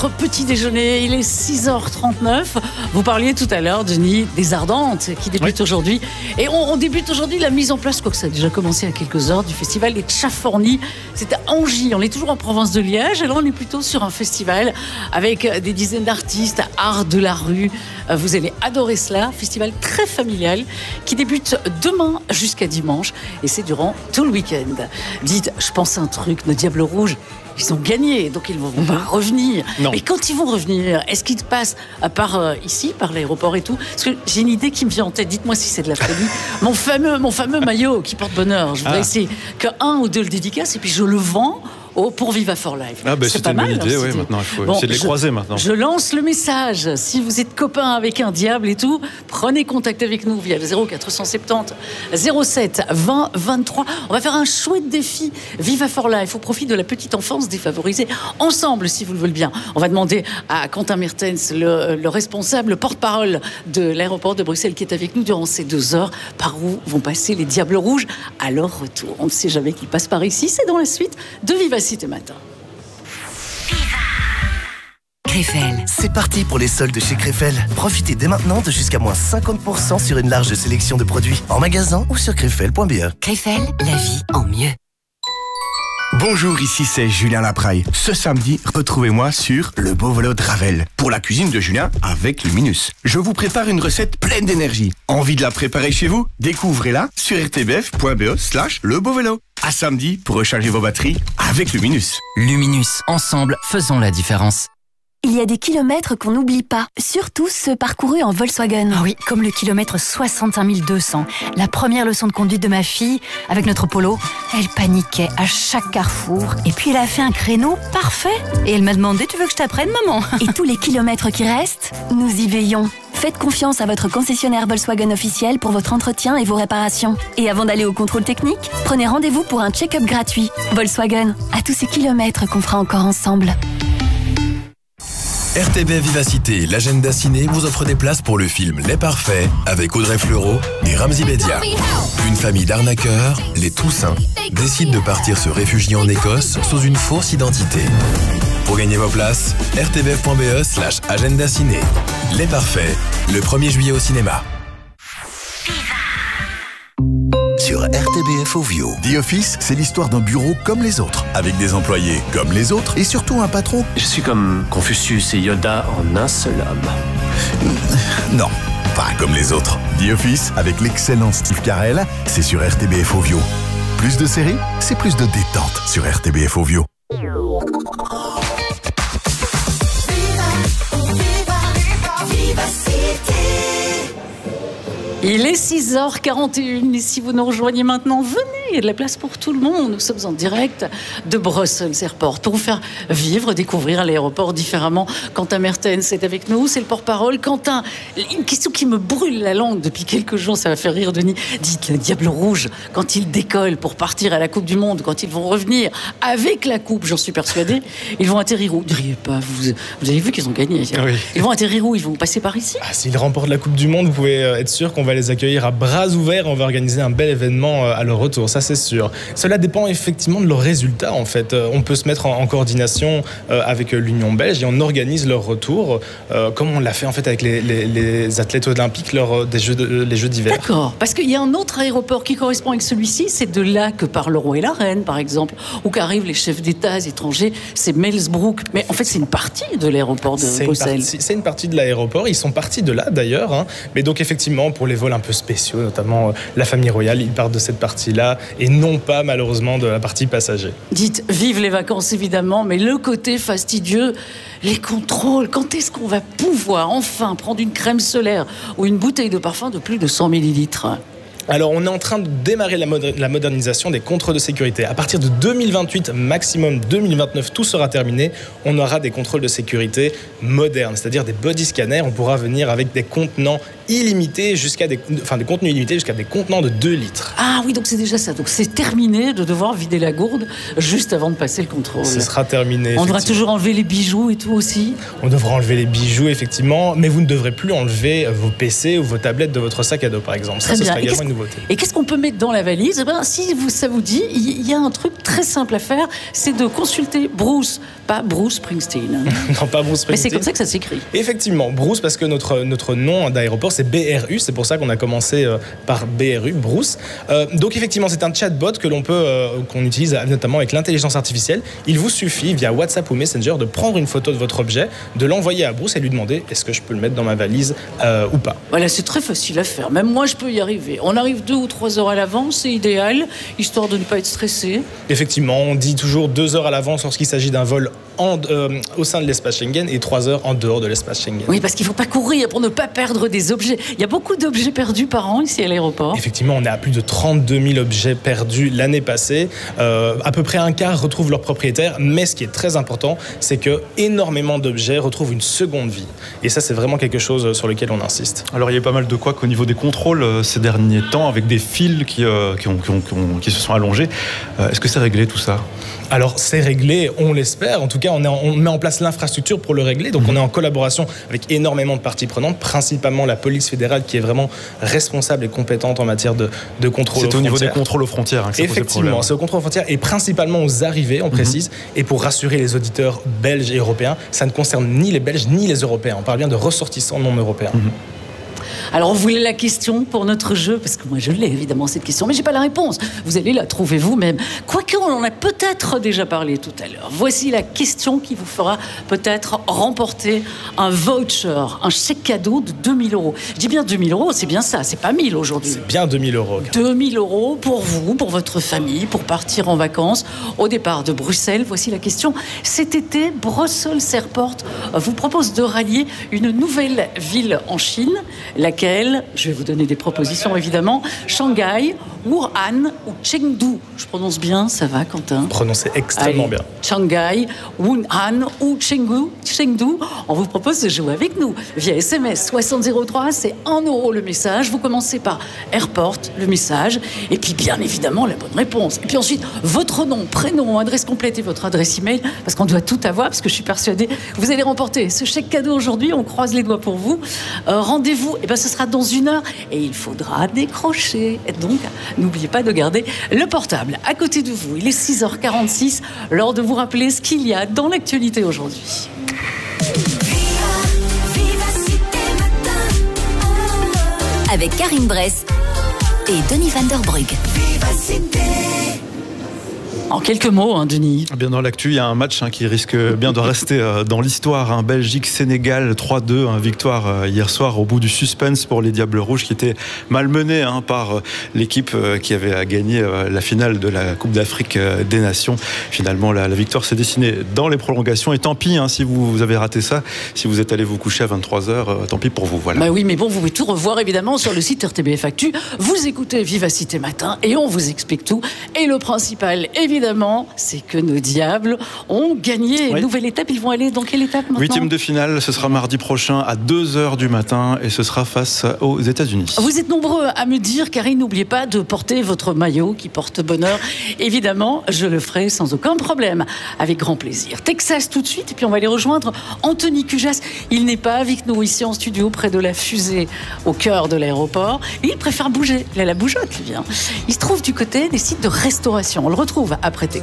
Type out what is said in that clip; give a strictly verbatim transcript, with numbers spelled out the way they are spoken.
Petit déjeuner, il est six heures trente-neuf. Vous parliez tout à l'heure, Denis, des Ardentes qui débutent oui. aujourd'hui. Et on, on débute aujourd'hui la mise en place, quoi que ça a déjà commencé à quelques heures, du festival des Tchafornis. C'est à Angy, on est toujours en province de Liège. Et là, on est plutôt sur un festival avec des dizaines d'artistes, art de la rue. Vous allez adorer cela. Festival très familial qui débute demain jusqu'à dimanche. Et c'est durant tout le week-end. Dites, je pense à un truc, nos Diables Rouges, ils ont gagné, donc ils vont pas revenir. Non. Mais quand ils vont revenir, est-ce qu'ils passent par euh, ici, par l'aéroport et tout? Parce que j'ai une idée qui me vient en tête. Dites-moi si c'est de la folie. mon fameux, mon fameux maillot qui porte bonheur. Je voudrais ah. essayer qu'un ou deux le dédicacent et puis je le vends. Oh, pour Viva for Life. Ah bah c'est pas mal. Une bonne idée, hein, oui, maintenant il faut bon, essayer de les je, croiser maintenant. Je lance le message. Si vous êtes copain avec un diable et tout, prenez contact avec nous via le zéro quatre cent soixante-dix zéro sept vingt vingt-trois. On va faire un chouette défi Viva for Life au profit de la petite enfance défavorisée. Ensemble, si vous le voulez bien. On va demander à Quentin Mertens, le, le responsable, le porte-parole de l'aéroport de Bruxelles qui est avec nous durant ces deux heures, par où vont passer les Diables Rouges à leur retour. On ne sait jamais qu'ils passent par ici. C'est dans la suite de Vivacité Matin. Krefel. C'est parti pour les soldes chez Krefel. Profitez dès maintenant de jusqu'à moins cinquante pour cent sur une large sélection de produits en magasin ou sur krefel point b e. Krefel, la vie en mieux. Bonjour, ici c'est Julien Lapraille. Ce samedi, retrouvez-moi sur Le Beau Vélo de Ravel pour la cuisine de Julien avec Luminus. Je vous prépare une recette pleine d'énergie. Envie de la préparer chez vous? Découvrez-la sur r t b f point b e slash le beau vélo. À samedi pour recharger vos batteries avec Luminus. Luminus, ensemble, faisons la différence. Il y a des kilomètres qu'on n'oublie pas, surtout ceux parcourus en Volkswagen. Ah oui, comme le kilomètre soixante-cinq mille deux cents. La première leçon de conduite de ma fille, avec notre Polo, elle paniquait à chaque carrefour. Et puis elle a fait un créneau parfait. Et elle m'a demandé, tu veux que je t'apprenne, maman? Et tous les kilomètres qui restent, nous y veillons. Faites confiance à votre concessionnaire Volkswagen officiel pour votre entretien et vos réparations. Et avant d'aller au contrôle technique, prenez rendez-vous pour un check-up gratuit. Volkswagen, à tous ces kilomètres qu'on fera encore ensemble. R T B Vivacité, l'agenda ciné vous offre des places pour le film Les Parfaits avec Audrey Fleurot et Ramzy Bedia. Une famille d'arnaqueurs, les Toussaint, décide de partir se réfugier en Écosse sous une fausse identité. Pour gagner vos places, r t b f point b e slash agenda ciné. Les Parfaits, le premier juillet au cinéma. Sur R T B F Ovio. The Office, c'est l'histoire d'un bureau comme les autres, avec des employés comme les autres, et surtout un patron. Je suis comme Confucius et Yoda en un seul homme. Non, pas comme les autres. The Office, avec l'excellent Steve Carell, c'est sur R T B F Ovio. Plus de séries, c'est plus de détente sur R T B F Ovio. Il est six heures quarante et une et si vous nous rejoignez maintenant, venez, il y a de la place pour tout le monde. Nous sommes en direct de Brussels Airport pour vous faire vivre, découvrir l'aéroport différemment. Quentin Mertens est avec nous, c'est le porte-parole. Quentin, une question qui me brûle la langue depuis quelques jours, ça va faire rire Denis. Dites, le Diable Rouge, quand ils décollent pour partir à la Coupe du Monde, quand ils vont revenir avec la Coupe, j'en suis persuadée, ils vont atterrir où? Ne diriez pas, vous, vous avez vu qu'ils ont gagné. Oui. Ils vont atterrir où? Ils vont passer par ici? Ah, s'ils remportent la Coupe du Monde, vous pouvez être sûr qu'on va les accueillir à bras ouverts. On va organiser un bel événement à leur retour, ça c'est sûr. Cela dépend effectivement de leurs résultats en fait. On peut se mettre en, en coordination avec l'Union belge et on organise leur retour euh, comme on l'a fait en fait avec les, les, les athlètes olympiques lors des Jeux, de, les Jeux d'hiver. D'accord, parce qu'il y a un autre aéroport qui correspond avec celui-ci, c'est de là que part le roi et la reine par exemple, où qu'arrivent les chefs d'État étrangers, c'est Melsbrook. Mais en fait c'est une partie de l'aéroport de c'est Bruxelles. Une partie, c'est une partie de l'aéroport, ils sont partis de là d'ailleurs, hein. Mais donc effectivement pour les vols un peu spéciaux, notamment euh, la famille royale, ils partent de cette partie-là et non pas malheureusement de la partie passager. Dites, vive les vacances évidemment, mais le côté fastidieux, les contrôles, quand est-ce qu'on va pouvoir enfin prendre une crème solaire ou une bouteille de parfum de plus de cent millilitres? Alors, on est en train de démarrer la, moder- la modernisation des contrôles de sécurité. À partir de deux mille vingt-huit, maximum deux mille vingt-neuf, tout sera terminé. On aura des contrôles de sécurité modernes, c'est-à-dire des body scanners. On pourra venir avec des contenants illimités jusqu'à des, enfin, des contenus illimités jusqu'à des contenants de deux litres. Ah oui, donc c'est déjà ça. Donc c'est terminé de devoir vider la gourde juste avant de passer le contrôle. Ce sera terminé. On devra toujours enlever les bijoux et tout aussi. On devra enlever les bijoux, effectivement, mais vous ne devrez plus enlever vos P C ou vos tablettes de votre sac à dos, par exemple. Très ça, ce bien. sera également une nouveauté. Et qu'est-ce qu'on peut mettre dans la valise? Eh ben, si vous, ça vous dit, il y a un truc très simple à faire, c'est de consulter Bruce, pas Bruce Springsteen. Non, pas Bruce Springsteen. Mais c'est comme ça que ça s'écrit. Effectivement, Bruce, parce que notre, notre nom d'aéroport, c'est B R U, c'est pour ça qu'on a commencé euh, par B R U, Bruce. Euh, donc effectivement, c'est un chatbot que l'on peut, euh, qu'on utilise notamment avec l'intelligence artificielle. Il vous suffit, via WhatsApp ou Messenger, de prendre une photo de votre objet, de l'envoyer à Bruce et lui demander est-ce que je peux le mettre dans ma valise euh, ou pas. Voilà, c'est très facile à faire. Même moi, je peux y arriver. On arrive deux ou trois heures à l'avance, c'est idéal, histoire de ne pas être stressé. Effectivement, on dit toujours deux heures à l'avance lorsqu'il s'agit d'un vol en, euh, au sein de l'espace Schengen et trois heures en dehors de l'espace Schengen. Oui, parce qu'il ne faut pas courir pour ne pas perdre des objets. Il y a beaucoup d'objets perdus par an ici à l'aéroport. Effectivement, on est à plus de trente-deux mille objets perdus l'année passée. Euh, à peu près un quart retrouvent leur propriétaire, mais ce qui est très important, c'est que énormément d'objets retrouvent une seconde vie. Et ça, c'est vraiment quelque chose sur lequel on insiste. Alors, il y a pas mal de couacs au niveau des contrôles euh, ces derniers temps, avec des fils qui, euh, qui, ont, qui, ont, qui, ont, qui se sont allongés. Euh, est-ce que c'est réglé tout ça ? Alors, c'est réglé, on l'espère. En tout cas, on, est en, on met en place l'infrastructure pour le régler. Donc, mmh. on est en collaboration avec énormément de parties prenantes, principalement la police fédérale qui est vraiment responsable et compétente en matière de, de contrôle aux frontières. C'est au niveau des contrôles aux frontières hein, que ça pose Effectivement, problème. C'est au contrôle aux frontières et principalement aux arrivées, on précise. Mmh. Et pour rassurer les auditeurs belges et européens, ça ne concerne ni les Belges ni les Européens. On parle bien de ressortissants non européens. Mmh. Alors, on voulait la question pour notre jeu, parce que moi, je l'ai évidemment, cette question, mais je n'ai pas la réponse. Vous allez la trouver vous-même. Quoique, on en a peut-être déjà parlé tout à l'heure. Voici la question qui vous fera peut-être remporter un voucher, un chèque cadeau de deux mille euros. Je dis bien deux mille euros, c'est bien ça, c'est pas mille aujourd'hui. C'est bien deux mille euros. deux mille euros pour vous, pour votre famille, pour partir en vacances au départ de Bruxelles. Voici la question. Cet été, Brussels Airport vous propose de rallier une nouvelle ville en Chine, laquelle, je vais vous donner des propositions évidemment, Shanghai, Wuhan ou Chengdu. Je prononce bien, ça va Quentin? Prononcez extrêmement Allez. bien. Shanghai, Wuhan ou Chengdu. Chengdu. On vous propose de jouer avec nous via S M S soixante zéro trois, c'est un euro le message. Vous commencez par Airport, le message, et puis bien évidemment la bonne réponse. Et puis ensuite, votre nom, prénom, adresse complète et votre adresse email, parce qu'on doit tout avoir, parce que je suis persuadée que vous allez remporter ce chèque cadeau aujourd'hui. On croise les doigts pour vous. Euh, rendez-vous, et ben ce sera dans une heure, et il faudra décrocher. Et donc, n'oubliez pas de garder le portable à côté de vous. Il est six heures quarante-six, l'heure de vous rappeler ce qu'il y a dans l'actualité aujourd'hui. Avec Karine Bress et Denis Van Der Brugge. En quelques mots, hein, Denis. Bien dans l'actu, il y a un match hein, qui risque bien de rester euh, dans l'histoire. Hein. Belgique-Sénégal trois deux, hein, victoire euh, hier soir au bout du suspense pour les Diables Rouges qui étaient malmenés hein, par euh, l'équipe euh, qui avait gagné euh, la finale de la Coupe d'Afrique euh, des Nations. Finalement, la, la victoire s'est dessinée dans les prolongations. Et tant pis hein, si vous, vous avez raté ça, si vous êtes allé vous coucher à vingt-trois heures, euh, tant pis pour vous. Voilà. Bah oui, mais bon, vous pouvez tout revoir évidemment sur le site R T B F Actu. Vous écoutez Vivacité Matin et on vous explique tout. Et le principal, évidemment, Évidemment, c'est que nos Diables ont gagné. Oui. Nouvelle étape, ils vont aller dans quelle étape maintenant ? Huitième de finale, ce sera mardi prochain à deux heures du matin et ce sera face aux États-Unis. Vous êtes nombreux à me dire, Karine, n'oubliez pas de porter votre maillot qui porte bonheur. Évidemment, je le ferai sans aucun problème, avec grand plaisir. Texas tout de suite, et puis on va aller rejoindre Anthony Cujas. Il n'est pas avec nous ici en studio, près de la fusée, au cœur de l'aéroport. Il préfère bouger. Il a la bougeotte, lui. Hein. Il se trouve du côté des sites de restauration. On le retrouve après Texas.